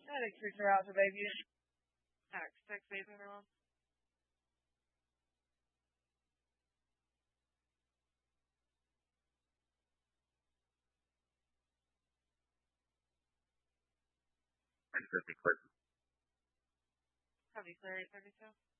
Medics reach out to baby. Tax 6, baby room. Heavy clear 832.